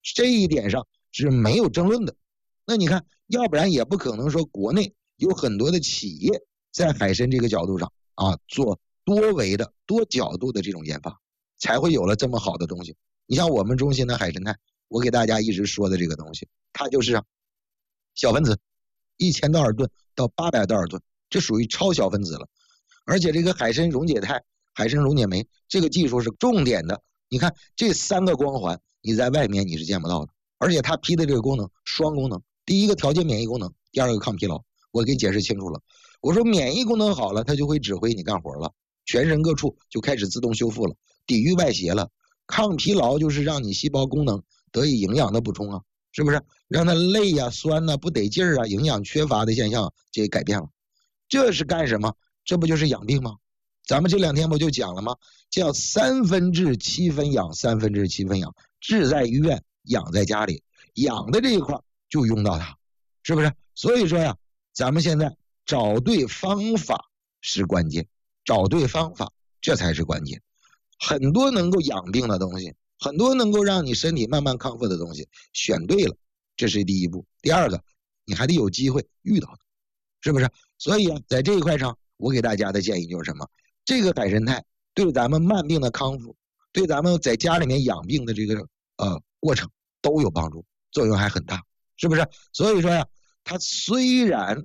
这一点上是没有争论的。那你看，要不然也不可能说国内有很多的企业在海参这个角度上做多维的多角度的这种研发，才会有了这么好的东西。你像我们中心的海参肽，我给大家一直说的这个东西，它就是小分子1000多少吨到800多少吨，这属于超小分子了。而且这个海参溶解肽、海参溶解酶这个技术是重点的。你看这3个光环，你在外面你是见不到的。而且它批的这个功能双功能，第一个调节免疫功能，第二个抗疲劳。我给解释清楚了，我说免疫功能好了，它就会指挥你干活了，全身各处就开始自动修复了，抵御外邪了。抗疲劳就是让你细胞功能得以营养的补充啊，是不是？让它累呀、酸呐、不得劲儿啊、营养缺乏的现象这改变了。这是干什么？这不就是养病吗？咱们这2天不就讲了吗？叫3分治7分养，3分治7分养，治在医院，养在家里，养的这一块就用到它，是不是？所以说呀，咱们现在找对方法是关键，找对方法这才是关键。很多能够养病的东西，很多能够让你身体慢慢康复的东西，选对了，这是第一步。第二个，你还得有机会遇到它，是不是？所以在这一块上，我给大家的建议就是什么？这个海参肽对咱们慢病的康复，对咱们在家里面养病的这个过程都有帮助，作用还很大，是不是？所以说呀，它虽然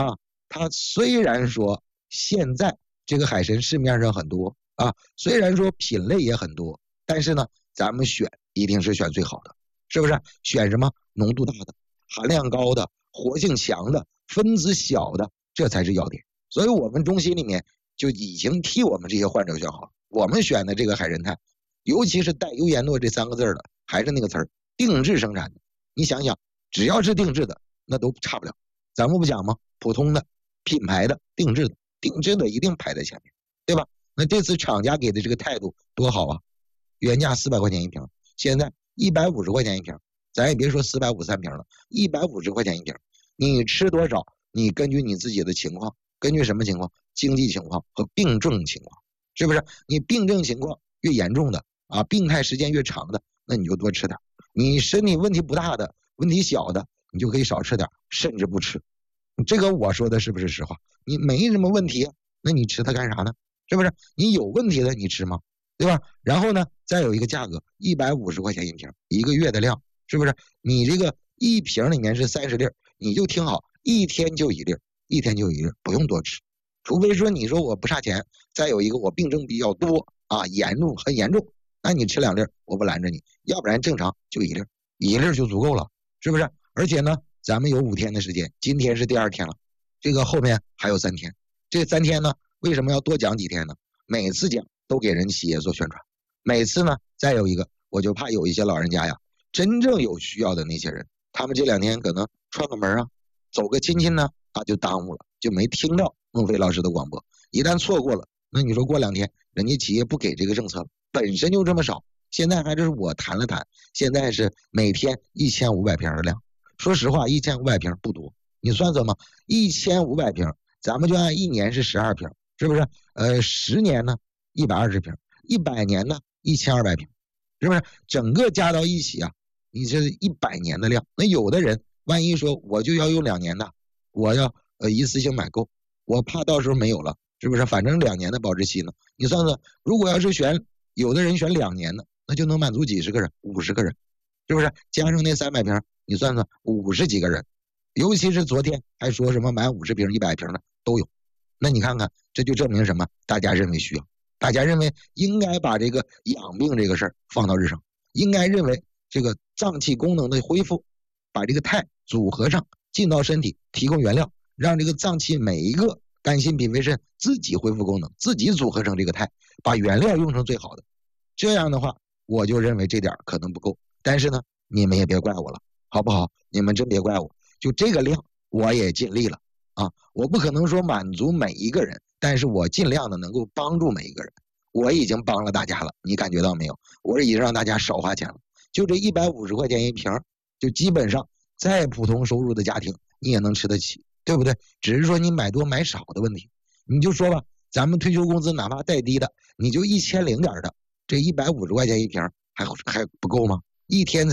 说现在这个海参市面上很多虽然说品类也很多，但是呢，咱们选一定是选最好的，是不是？选什么？浓度大的、含量高的、活性强的、分子小的，这才是要点。所以我们中心里面就已经替我们这些患者选好了。我们选的这个海参肽，尤其是带优颜诺这3个字的，还是那个词儿，定制生产的。你想想，只要是定制的，那都差不了。咱们不讲吗？普通的、品牌的、定制的一定排在前面，对吧？那这次厂家给的这个态度多好啊！原价400块钱一瓶，现在150块钱一瓶，咱也别说453瓶了，150块钱一瓶。你吃多少？你根据你自己的情况，根据什么情况？经济情况和病症情况，是不是？你病症情况越严重的病态时间越长的，那你就多吃点。你身体问题不大的、问题小的，你就可以少吃点，甚至不吃。这个我说的是不是实话？你没什么问题，那你吃它干啥呢？是不是？你有问题的你吃吗？对吧？然后呢，再有一个价格，150块钱一瓶，1个月的量，是不是？你这个一瓶里面是30粒，你就听好，1天就1粒，1天就1粒，不用多吃。除非说你说我不差钱，再有一个我病症比较多严重很严重，那你吃2粒我不拦着你，要不然正常就1粒，1粒就足够了，是不是？而且呢，咱们有5天的时间，今天是第2天了，这个后面还有3天，这3天呢，为什么要多讲几天呢？每次讲都给人企业做宣传，每次呢，再有一个，我就怕有一些老人家呀，真正有需要的那些人，他们这2天可能串个门走个亲戚呢就耽误了，就没听到孟非老师的广播。一旦错过了，那你说过2天，人家企业不给这个政策了，本身就这么少，现在还是我谈了谈，现在是每天1500瓶的量。说实话，1500瓶不多，你算算嘛，1500瓶，咱们就按1年是12瓶，是不是？10年呢120瓶，100年呢1200瓶，是不是？整个加到一起你这100年的量。那有的人万一说我就要用2年的，我要一次性买够，我怕到时候没有了，是不是？反正2年的保质期呢，你算算，如果要是有的人选2年的，那就能满足几十个人，50个人，是不是？加上那300瓶，你算算50几个人，尤其是昨天还说什么买50瓶、100瓶的都有。那你看看，这就证明什么？大家认为需要，大家认为应该把这个养病这个事儿放到日程，应该认为这个脏器功能的恢复，把这个肽组合上，进到身体，提供原料，让这个脏器每一个肝心脾肺肾自己恢复功能，自己组合成这个肽，把原料用成最好的。这样的话，我就认为这点可能不够，但是呢，你们也别怪我了，好不好？你们真别怪我，就这个量我也尽力了我不可能说满足每一个人，但是我尽量的能够帮助每一个人。我已经帮了大家了，你感觉到没有？我已经让大家少花钱了，就这150块钱一瓶，就基本上再普通收入的家庭你也能吃得起，对不对？只是说你买多买少的问题。你就说吧，咱们退休工资哪怕再低的，你就1000零点的，这150块钱一瓶还不够吗？一天